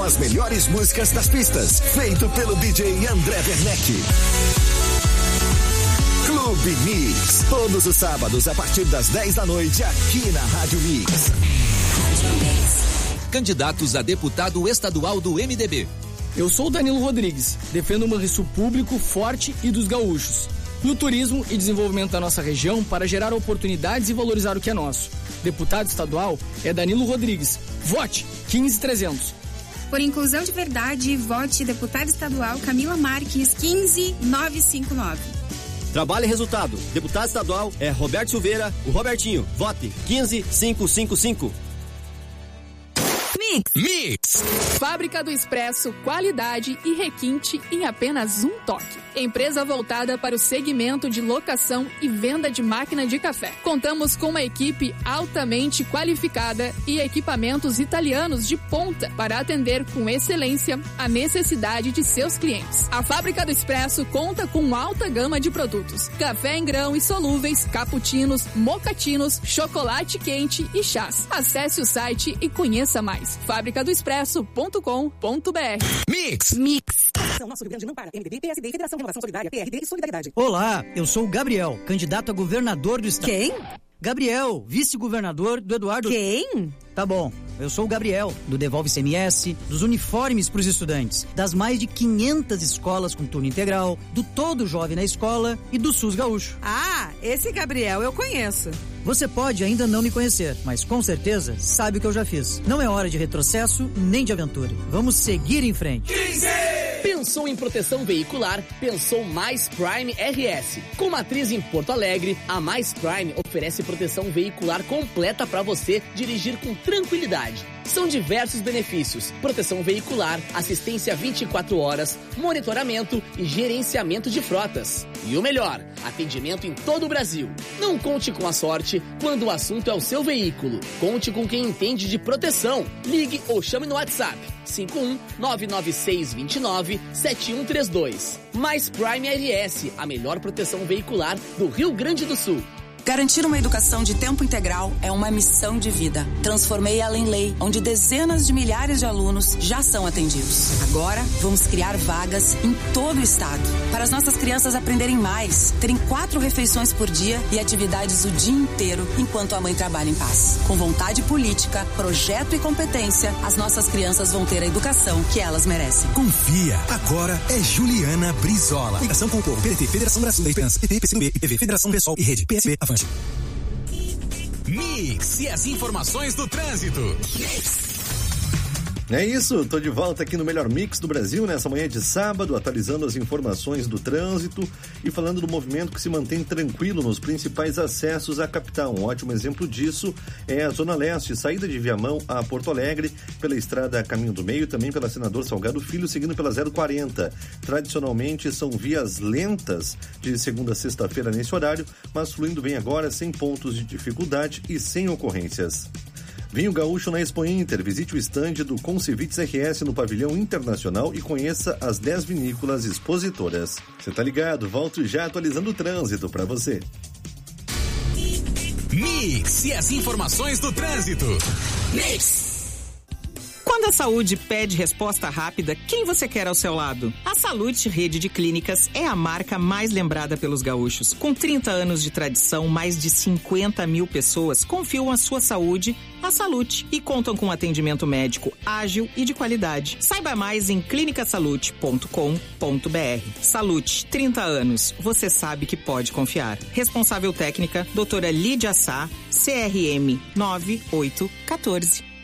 as melhores músicas das pistas, feito pelo DJ André Werneck. Clube Mix, todos os sábados a partir das 10 da noite aqui na Rádio Mix. Candidatos a deputado estadual do MDB. Eu sou o Danilo Rodrigues, defendo um Banrisul público, forte e dos gaúchos. No turismo e desenvolvimento da nossa região para gerar oportunidades e valorizar o que é nosso. Deputado estadual é Danilo Rodrigues. Vote 15300. Por inclusão de verdade, vote deputado estadual Camila Marques 15959. Trabalho e resultado. Deputado estadual é Roberto Silveira, o Robertinho. Vote 15555. Mix. Fábrica do Expresso, qualidade e requinte em apenas um toque. Empresa voltada para o segmento de locação e venda de máquina de café. Contamos com uma equipe altamente qualificada e equipamentos italianos de ponta para atender com excelência a necessidade de seus clientes. A Fábrica do Expresso conta com alta gama de produtos: café em grão e solúveis, cappuccinos, mocatinos, chocolate quente e chás. Acesse o site e conheça mais. fabricadoexpresso.com.br. Mix. Nosso Rio Grande não para. MDB, PSD, Federação Renovação Solidária, PRD e Solidariedade. Olá, eu sou o Gabriel, candidato a governador do estado. Quem? Gabriel, vice-governador do Eduardo... Quem? Tá bom, eu sou o Gabriel, do Devolve ICMS, dos uniformes para os estudantes, das mais de 500 escolas com turno integral, do Todo Jovem na Escola e do SUS Gaúcho. Ah, esse Gabriel eu conheço. Você pode ainda não me conhecer, mas com certeza sabe o que eu já fiz. Não é hora de retrocesso nem de aventura. Vamos seguir em frente. 15! Pensou em proteção veicular? Pensou Mais Prime RS. Com matriz em Porto Alegre, a Mais Prime oferece proteção veicular completa para você dirigir com tranquilidade. São diversos benefícios: proteção veicular, assistência 24 horas, monitoramento e gerenciamento de frotas. E o melhor, atendimento em todo o Brasil. Não conte com a sorte quando o assunto é o seu veículo. Conte com quem entende de proteção. Ligue ou chame no WhatsApp 51-99629-7132. Mais Prime RS, a melhor proteção veicular do Rio Grande do Sul. Garantir uma educação de tempo integral é uma missão de vida. Transformei ela em lei, onde dezenas de milhares de alunos já são atendidos. Agora, vamos criar vagas em todo o estado, para as nossas crianças aprenderem mais, terem 4 refeições por dia e atividades o dia inteiro, enquanto a mãe trabalha em paz. Com vontade política, projeto e competência, as nossas crianças vão ter a educação que elas merecem. Confia, agora é Juliana Brizola. Ligação com o povo. PDT, Federação Brasil da Esperança, PT, PCdoB, PV, Federação Pessoal e Rede, PSB, Avante. Mix e as informações do trânsito. É isso, tô de volta aqui no melhor mix do Brasil nessa manhã de sábado, atualizando as informações do trânsito e falando do movimento que se mantém tranquilo nos principais acessos à capital. Um ótimo exemplo disso é a Zona Leste, saída de Viamão a Porto Alegre, pela estrada Caminho do Meio, também pela Senador Salgado Filho, seguindo pela 040. Tradicionalmente são vias lentas de segunda a sexta-feira nesse horário, mas fluindo bem agora, sem pontos de dificuldade e sem ocorrências. Vinho Gaúcho na Expo Inter. Visite o estande do Concevits RS no pavilhão internacional e conheça as 10 vinícolas expositoras. Você tá ligado? Volto já atualizando o trânsito para você. Mix e as informações do trânsito. Mix. Quando a saúde pede resposta rápida, quem você quer ao seu lado? A Salute Rede de Clínicas é a marca mais lembrada pelos gaúchos. Com 30 anos de tradição, mais de 50 mil pessoas confiam a sua saúde à Salute e contam com atendimento médico ágil e de qualidade. Saiba mais em clinicasalute.com.br. Salute, 30 anos. Você sabe que pode confiar. Responsável técnica, doutora Lídia Sá, CRM 9814.